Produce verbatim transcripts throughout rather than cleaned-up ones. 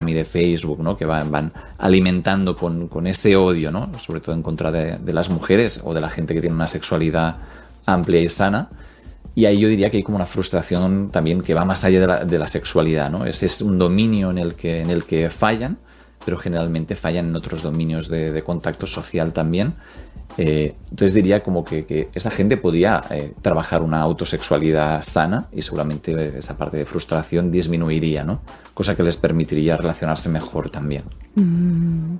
y de Facebook, ¿no? Que van, van alimentando con, con ese odio, ¿no? Sobre todo en contra de, de las mujeres o de la gente que tiene una sexualidad amplia y sana. Y ahí yo diría que hay como una frustración también que va más allá de la, de la sexualidad, ¿no? Ese es un dominio en el que, en el que fallan, pero generalmente fallan en otros dominios de, de contacto social también. Eh, entonces diría como que, que esa gente podía eh, trabajar una autosexualidad sana y seguramente esa parte de frustración disminuiría, ¿no? Cosa que les permitiría relacionarse mejor también. Mm.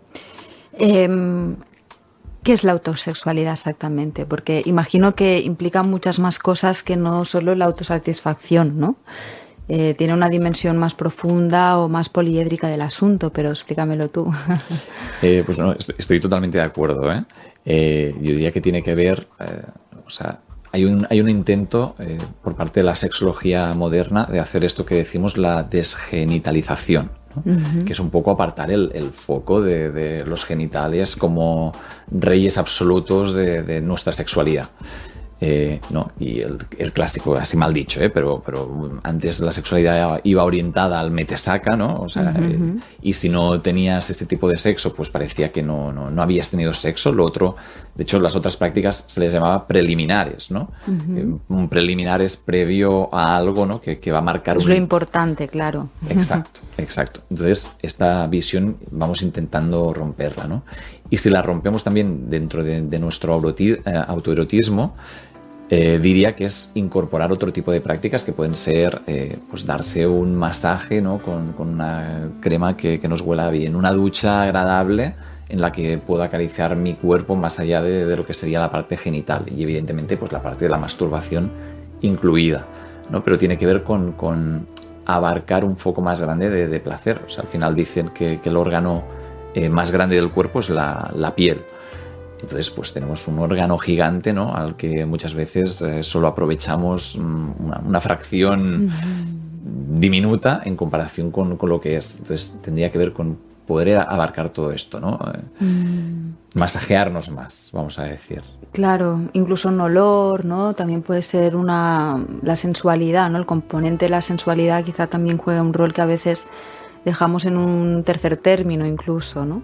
Eh, ¿Qué es la autosexualidad exactamente? Porque imagino que implica muchas más cosas que no solo la autosatisfacción, ¿no? Eh, tiene una dimensión más profunda o más poliédrica del asunto, pero explícamelo tú. eh, pues no, estoy totalmente de acuerdo, ¿eh? Eh, yo diría que tiene que ver, eh, o sea, hay un, hay un intento eh, por parte de la sexología moderna de hacer esto que decimos la desgenitalización, ¿no? Uh-huh. Que es un poco apartar el, el foco de, de los genitales como reyes absolutos de, de nuestra sexualidad. Eh, no, y el, el clásico, así mal dicho, ¿eh? pero, pero antes la sexualidad iba orientada al metesaca, ¿no? O sea, uh-huh. eh, y si no tenías ese tipo de sexo, pues parecía que no, no, no habías tenido sexo. Lo otro, de hecho, las otras prácticas se les llamaba preliminares, ¿no? Uh-huh. Eh, un preliminar es previo a algo, ¿no? que, que va a marcar... Es un... lo importante, claro. Exacto, exacto. Entonces, esta visión vamos intentando romperla, ¿no? Y si la rompemos también dentro de, de nuestro autoerotismo, Eh, diría que es incorporar otro tipo de prácticas que pueden ser eh, pues darse un masaje, ¿no? con, con una crema que, que nos huela bien, una ducha agradable en la que puedo acariciar mi cuerpo más allá de, de lo que sería la parte genital y evidentemente pues la parte de la masturbación incluida, ¿no? Pero tiene que ver con, con abarcar un foco más grande de, de placer. O sea, al final dicen que, que el órgano eh, más grande del cuerpo es la, la piel. Entonces, pues tenemos un órgano gigante, ¿no? Al que muchas veces eh, solo aprovechamos una, una fracción uh-huh. diminuta en comparación con, con lo que es. Entonces, tendría que ver con poder abarcar todo esto, ¿no? Uh-huh. Masajearnos más, vamos a decir. Claro, incluso un olor, ¿no? También puede ser una la sensualidad, ¿no? El componente de la sensualidad quizá también juega un rol que a veces dejamos en un tercer término incluso, ¿no?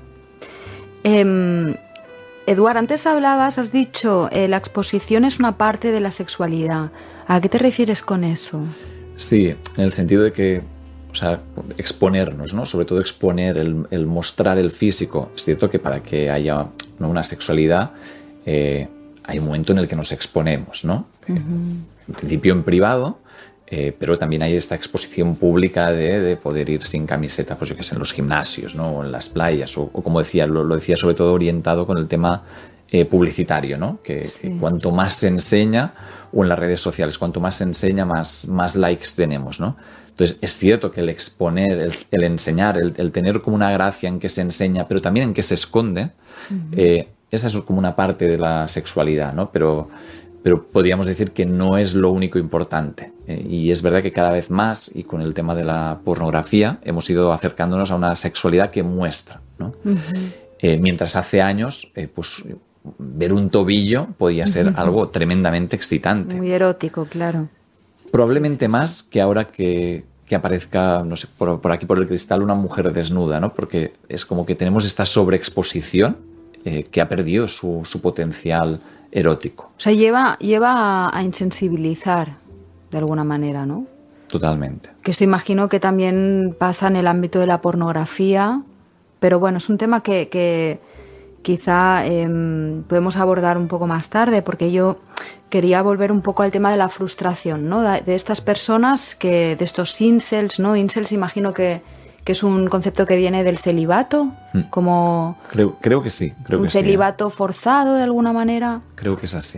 Eh, Eduard, antes hablabas, has dicho, eh, la exposición es una parte de la sexualidad. ¿A qué te refieres con eso? Sí, en el sentido de que, o sea, exponernos, ¿no? Sobre todo exponer, el, el mostrar el físico. Es cierto que para que haya, ¿no? una sexualidad, eh, hay un momento en el que nos exponemos, ¿no? Uh-huh. En principio en privado, eh, pero también hay esta exposición pública de, de poder ir sin camiseta, pues yo que sé, en los gimnasios, ¿no? O en las playas, o, o como decía, lo, lo decía sobre todo orientado con el tema eh, publicitario, ¿no? Que, sí. que cuanto más se enseña, o en las redes sociales, cuanto más se enseña, más, más likes tenemos, ¿no? Entonces, es cierto que el exponer, el, el enseñar, el, el tener como una gracia en que se enseña, pero también en que se esconde, uh-huh. eh, esa es como una parte de la sexualidad, ¿no? Pero... pero podríamos decir que no es lo único importante. Eh, y es verdad que cada vez más, y con el tema de la pornografía, hemos ido acercándonos a una sexualidad que muestra, ¿no? Uh-huh. Eh, mientras hace años, eh, pues ver un tobillo podía ser uh-huh. algo tremendamente excitante. Muy erótico, claro. Probablemente sí, sí, más sí. que ahora que, que aparezca, no sé, por, por aquí por el cristal una mujer desnuda, ¿no? Porque es como que tenemos esta sobreexposición eh, que ha perdido su, su potencial erótico. O sea, lleva, lleva a insensibilizar de alguna manera, ¿no? Totalmente. Que esto imagino que también pasa en el ámbito de la pornografía, pero bueno, es un tema que, que quizá eh, podemos abordar un poco más tarde, porque yo quería volver un poco al tema de la frustración, ¿no? De, de estas personas, que de estos incels, ¿no? Incels imagino que que es un concepto que viene del celibato, como creo, creo que sí, creo un que celibato sí. forzado de alguna manera. Creo que es así.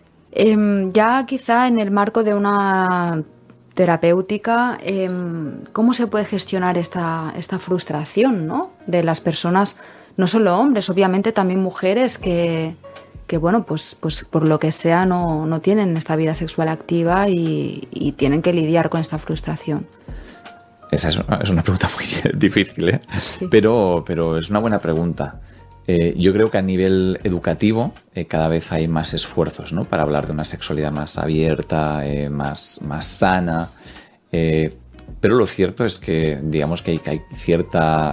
Eh, ya quizá en el marco de una terapéutica, eh, ¿cómo se puede gestionar esta, esta frustración, ¿no? De las personas, no solo hombres, obviamente también mujeres que, que bueno, pues, pues por lo que sea no, no tienen esta vida sexual activa y, y tienen que lidiar con esta frustración? Esa es una, es una pregunta muy difícil, ¿eh? Sí. Pero, pero es una buena pregunta. Eh, yo creo que a nivel educativo eh, cada vez hay más esfuerzos, ¿no? Para hablar de una sexualidad más abierta, eh, más, más sana. Eh, pero lo cierto es que, digamos que hay, que hay cierta